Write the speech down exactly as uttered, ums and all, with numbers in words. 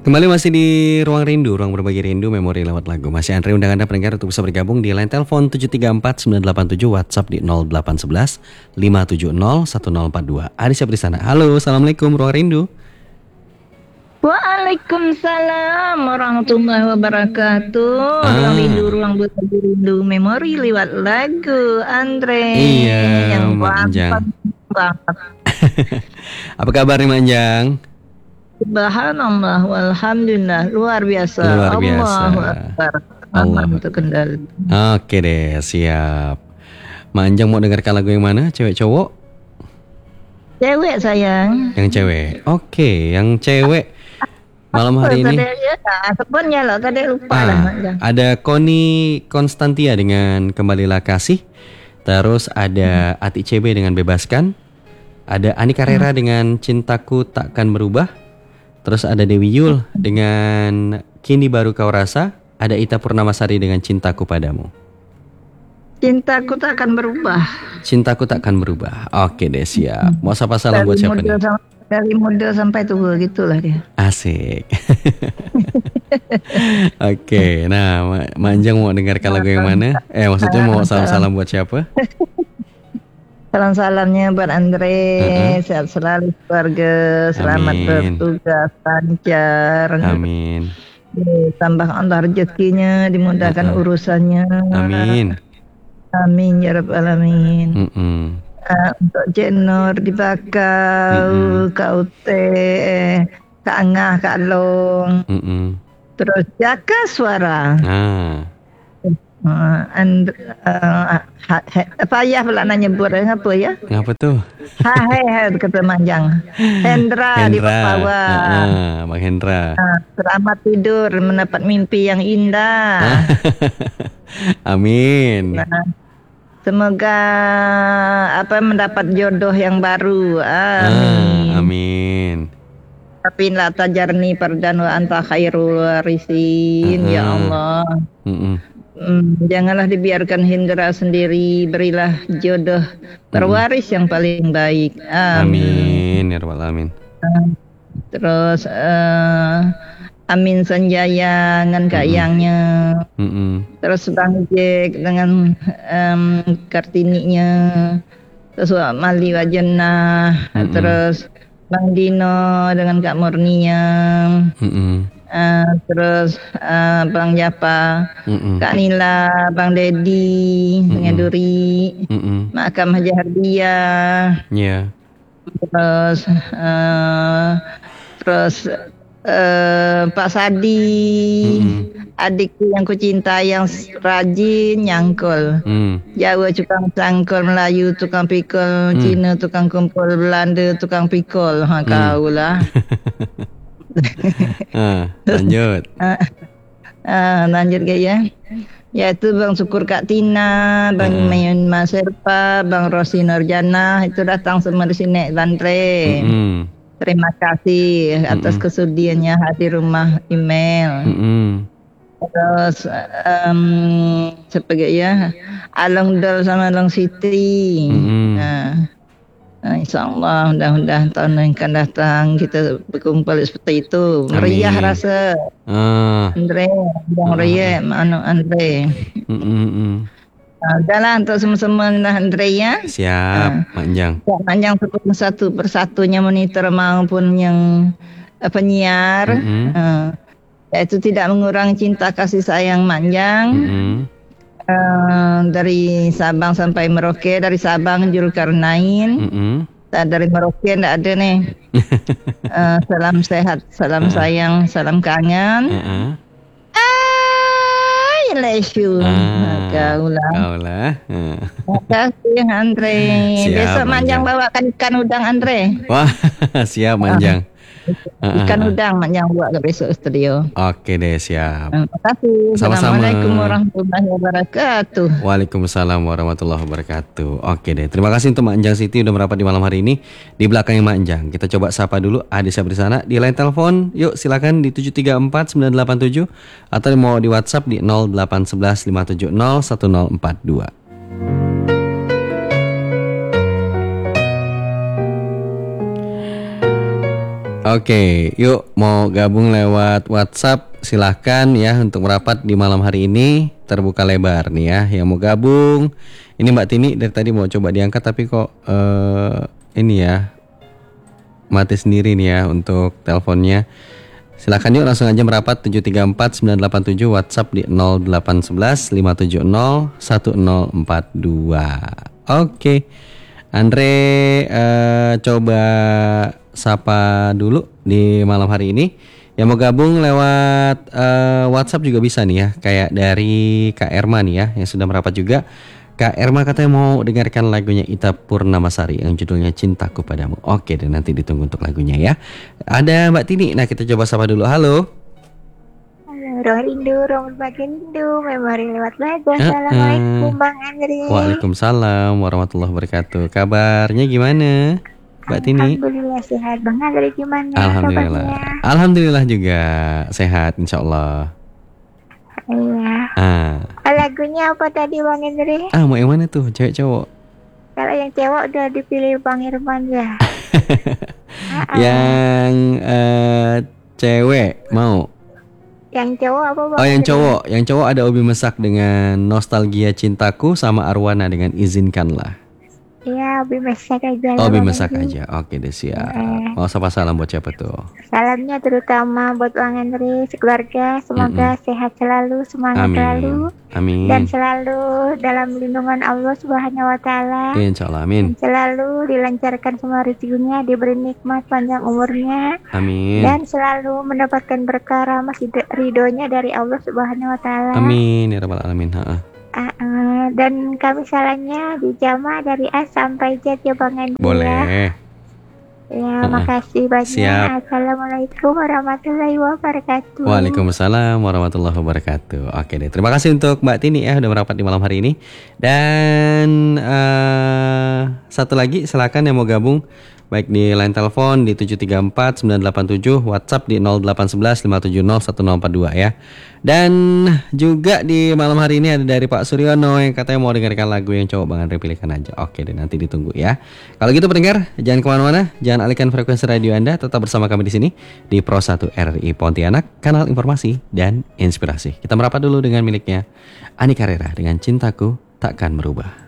Kembali masih di Ruang Rindu, ruang berbagi rindu, memori lewat lagu. Masih Andre undang Anda pendengar untuk bisa bergabung di line telepon tujuh tiga empat sembilan delapan tujuh, WhatsApp di nol delapan satu satu lima tujuh nol satu nol empat dua. Ada siapa di sana? Halo, Assalamualaikum Ruang Rindu. Waalaikumsalam warahmatullahi wabarakatuh. Ah. Ruang rindu, ruang berbagi rindu, memori lewat lagu. Andre Iya, yang Mak Anjang. banget. Apa kabar nih Mak Anjang? Subhanallah, walhamdulillah, luar biasa. Luar biasa. Allahu Akbar. Allah. Aman terkendali. Oke deh, siap. Mak Anjang mau dengarkan lagu yang mana? Cewek cowok? Cewek sayang. Yang cewek. Oke, yang cewek malam hari ini. Sebenarnya loh, tadi lupa Ah, lah Mak Anjang. ada Koni Konstantia dengan Kembalilah Kasih. Terus ada Ati C B dengan Bebaskan. Ada Ani Carrera dengan Cintaku Takkan Berubah. Terus ada Dewi Yul dengan Kini Baru Kau Rasa. Ada Ita Purnamasari dengan Cintaku Padamu. Cintaku tak akan berubah. Cintaku Takkan Berubah. Oke deh, siap. Mau sapa salam buat Dari siapa muda nih? sam- Dari muda sampai tua gitulah dia. Asik. Oke, nah Ma- Manjang mau dengarkan lagu yang mana? Eh maksudnya mau salam-salam buat siapa? Salam-salamnya buat Andre, Uh-uh. sehat selalu keluarga, selamat Amin. bertugas, lancar, Amin. tambah Allah rezekinya, dimudahkan Uh-uh. urusannya. Amin. Amin ya rabbal alamin. Mm-mm. Ah, untuk Jenor di Bakau, Mm-mm. Kak Ute, Kak Angah, Kak Long, Mm-mm. terus Jaka Suara. Ah. Uh, and uh, ha, ha, payah pula nak nyebut eh, apa ya? Ngapa tuh? Hai hai kata Manjang. Hendra, di Hendra. Papawa. Ah, Bang Hendra. Ah, selamat tidur mendapat mimpi yang indah. Amin. Nah, semoga apa mendapat jodoh yang baru. Amin. Ah, amin. Tapi la tajarni pardan wa anta khairul warisin. Uh-uh. Ya Allah. Mm-mm. Hmm, janganlah dibiarkan Hendra sendiri, berilah jodoh perwaris yang paling baik. Amin. Amin ya rabbal alamin. Terus uh, Amin Sanjaya dengan Kak Mm-mm. Yangnya. Mm-mm. Terus Bang Jack dengan um, Kartininya. Terus Wak Mali Wajenah. Mm-mm. Terus Bang Dino dengan Kak Murnia. Mm-mm. Uh, terus uh, Bang Japa, Mm-mm. Kak Nila, Bang Dedi, dengan Duri, Mm-mm. Makam Haji Hardiah, Iya. terus uh, terus uh, Pak Sadi, Mm-mm. adikku yang kucinta yang rajin nyangkul. Mm. Jawa tukang cangkul, Melayu tukang pikul, Hmm. Cina tukang kumpul, Belanda tukang pikul. Ha, kau lah. Ah, lanjut. Ah, lanjut ke ya. Yaitu Bang Syukur Kak Tina, Bang Mm-mm. Mayun Mas Serpa, Bang Rosi Nurjana itu datang semua di sini Bantre. Mm-mm. Terima kasih atas Mm-mm. kesudiannya hadir rumah email. Mm-mm. Terus um, sebagai ya Along Dol sama Along City. Mm-mm. Nah, nah, insya Allah mudah-mudahan tahun yang akan datang kita berkumpul seperti itu. Meriah Amin. rasa. Ah. Andre, Bang Ah. Raya, anu Andre. Mm-mm. Nah, udahlah untuk semua-semua lah Andre ya. Siap, Manjang. Ya, panjang satu persatunya monitor maupun yang eh, penyiar. Mm-mm. Uh, yaitu tidak mengurangi cinta kasih sayang Manjang. Mm-mm. Uh, dari Sabang sampai Merauke, dari Sabang Julkarnain, Mm-mm. uh, dari Merauke enggak ada nih. Uh, salam sehat, salam sayang, salam kangen. Uh-uh. I love you. Ah, Kau lah. Kaulah. Ah. Terima kasih Andre. Siap, Besok Manjang. Manjang bawakan ikan udang Andre. Wah, siap Manjang. Ah, Ikan ah, ah. udang Manjang buat ke besok studio. Oke deh, siap. Terima kasih. Sama-sama. Assalamualaikum warahmatullahi wabarakatuh. Waalaikumsalam warahmatullahi wabarakatuh. Oke deh, terima kasih untuk Mak Anjang Siti udah merapat di malam hari ini di belakangnya Mak Anjang. Kita coba sapa dulu ada siapa di sana di line telepon. Yuk silakan di tujuh tiga empat sembilan delapan tujuh atau mau di WhatsApp di nol delapan satu satu lima tujuh nol satu nol empat dua. Oke, yuk mau gabung lewat WhatsApp silahkan ya untuk merapat di malam hari ini terbuka lebar nih ya. Yang mau gabung, ini Mbak Tini dari tadi mau coba diangkat tapi kok uh, ini ya mati sendiri nih ya untuk teleponnya. Silahkan yuk langsung aja merapat tujuh tiga empat sembilan delapan tujuh WhatsApp di nol delapan satu satu lima tujuh nol satu nol empat dua. Oke, Andre uh, coba sapa dulu di malam hari ini. Yang mau gabung lewat uh, WhatsApp juga bisa nih ya. Kayak dari Kak Erma nih ya yang sudah merapat juga. Kak Erma katanya mau dengarkan lagunya Ita Purnamasari yang judulnya Cintaku Padamu. Oke, dan nanti ditunggu untuk lagunya ya. Ada Mbak Tini. Nah, kita coba sapa dulu. Halo. Halo, roh rindu, roh berbagi rindu, memori lewat lagu. Assalamualaikum uh, uh. Bang Andre. Waalaikumsalam warahmatullahi wabarakatuh. Kabarnya gimana, Mbak Tini? Alhamdulillah sehat. Bang Andre gimana? Alhamdulillah. Kabarnya? Alhamdulillah juga sehat, insya Allah. Iya. Ah. Lagunya apa tadi Bang Andre? Ah, mau yang mana tuh? Cewek cowok? Kalau yang cewek udah dipilih Bang Irfan ya. Yang uh, cewek mau? Yang cowok apa Bang? Oh, yang Andre? cowok. Yang cowok ada Obi Mesak dengan Nostalgia Cintaku sama Arwana dengan Izinkanlah. Iya, Obi Mesak aja. Obi Mesak aja. Oke deh, siap. Eh. Mau sapa salam buat siapa tuh? Salamnya terutama buat Bang Andre sekeluarga, semoga Mm-mm. sehat selalu, semangat Amin. selalu, Amin. dan selalu dalam lindungan Allah Subhanahu Wa Taala. Insya Allah, amin. Dan selalu dilancarkan semua rezekinya, diberi nikmat panjang umurnya, Amin. dan selalu mendapatkan berkah rahmat ridhonya dari Allah Subhanahu Wa Taala. Amin ya rabbal alamin. Ha-ha. Uh, uh, dan kami salahnya dijamah dari A sampai Z ya Bang Andre. Boleh. Ya, Uh-uh. makasih banyak. Siap. Assalamualaikum warahmatullahi wabarakatuh. Waalaikumsalam warahmatullahi wabarakatuh. Oke deh, terima kasih untuk Mbak Tini ya udah merapat di malam hari ini. Dan uh, satu lagi silakan yang mau gabung baik di line telepon di tujuh tiga empat sembilan delapan tujuh, WhatsApp di nol delapan satu satu lima tujuh nol satu nol empat dua ya. Dan juga di malam hari ini ada dari Pak Suryono yang katanya mau dengarkan lagu yang cowok Bang Andre pilihkan aja. Oke deh, nanti ditunggu ya. Kalau gitu pendengar, jangan kemana-mana, jangan alihkan frekuensi radio Anda, tetap bersama kami di sini di Pro satu R I Pontianak, kanal informasi dan inspirasi. Kita merapat dulu dengan miliknya Ani Carrera dengan Cintaku Takkan Merubah.